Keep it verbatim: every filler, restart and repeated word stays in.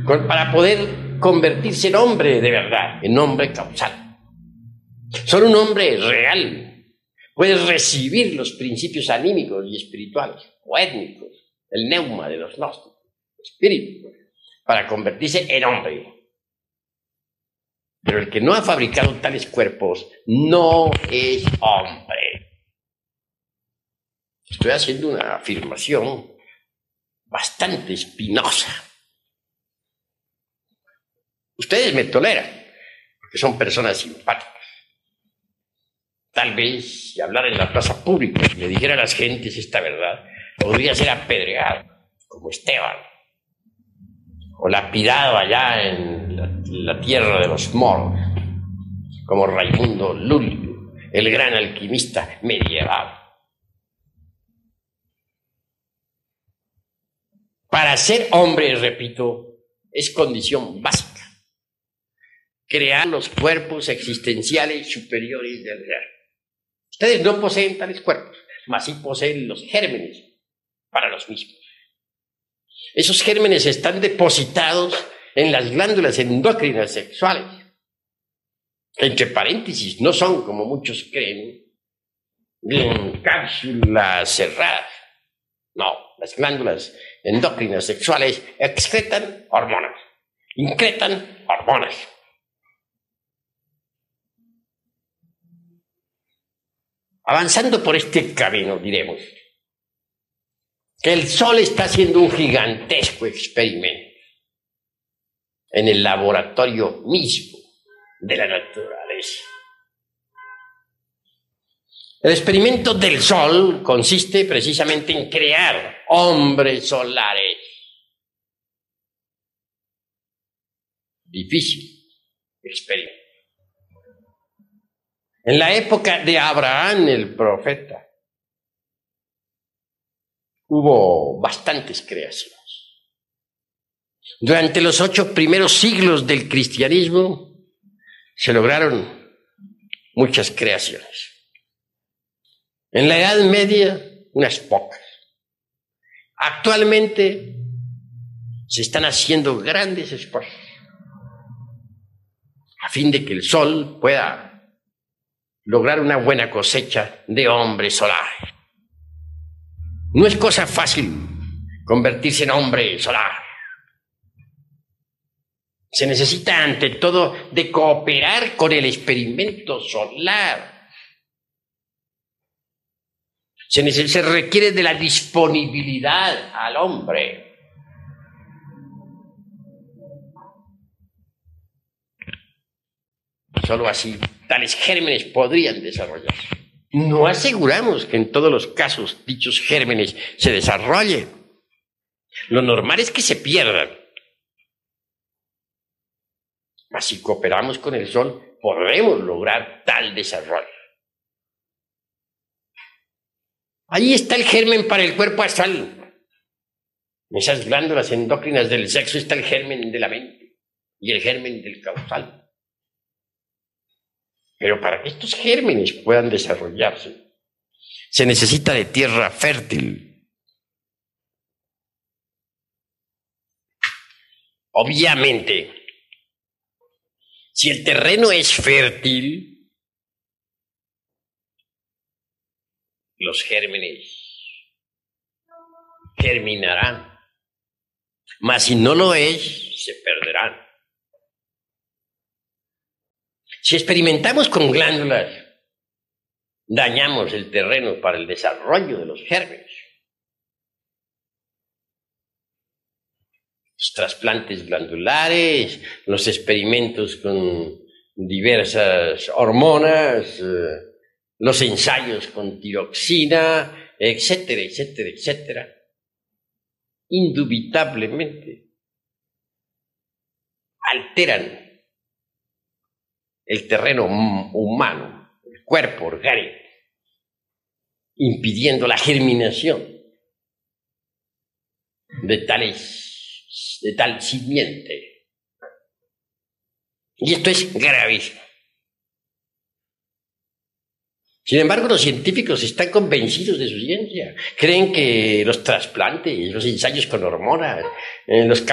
para poder convertirse en hombre de verdad, en hombre causal. Solo un hombre real puede recibir los principios anímicos y espirituales o étnicos, el neuma de los gnósticos, espíritu, para convertirse en hombre. Pero el que no ha fabricado tales cuerpos no es hombre. Estoy haciendo una afirmación bastante espinosa. Ustedes me toleran, porque son personas simpáticas. Tal vez, si hablara en la plaza pública y le dijera a las gentes esta verdad, podría ser apedreado, como Esteban, o lapidado allá en la, la tierra de los moros, como Raimundo Lulio, el gran alquimista medieval. Para ser hombre, repito, es condición básica crear los cuerpos existenciales superiores del ser. Ustedes no poseen tales cuerpos, mas sí poseen los gérmenes para los mismos. Esos gérmenes están depositados en las glándulas endócrinas sexuales. Entre paréntesis, no son, como muchos creen, en cápsulas cerradas. No, las glándulas endócrinas sexuales excretan hormonas, incretan hormonas. Avanzando por este camino, diremos que el Sol está haciendo un gigantesco experimento en el laboratorio mismo de la naturaleza. El experimento del Sol consiste precisamente en crear hombres solares. Difícil experimento. En la época de Abraham, el profeta, hubo bastantes creaciones. Durante los ocho primeros siglos del cristianismo se lograron muchas creaciones. En la Edad Media, unas pocas. Actualmente se están haciendo grandes esfuerzos a fin de que el Sol pueda lograr una buena cosecha de hombres solares. No es cosa fácil convertirse en hombre solar. Se necesita ante todo de cooperar con el experimento solar. Se, neces- se requiere de la disponibilidad al hombre. Solo así tales gérmenes podrían desarrollarse. No aseguramos que en todos los casos dichos gérmenes se desarrollen. Lo normal es que se pierdan. Mas si cooperamos con el Sol, podremos lograr tal desarrollo. Ahí está el germen para el cuerpo astral. En esas glándulas endócrinas del sexo está el germen de la mente y el germen del causal. Pero para que estos gérmenes puedan desarrollarse, se necesita de tierra fértil. Obviamente, si el terreno es fértil, los gérmenes germinarán. Mas si no lo es, se perderán. Si experimentamos con glándulas, dañamos el terreno para el desarrollo de los gérmenes. Los trasplantes glandulares, los experimentos con diversas hormonas, eh, los ensayos con tiroxina, etcétera, etcétera, etcétera, indubitablemente alteran el terreno humano, el cuerpo orgánico, impidiendo la germinación de tales, de tal simiente. Y esto es gravísimo. Sin embargo, los científicos están convencidos de su ciencia. Creen que los trasplantes, los ensayos con hormonas, los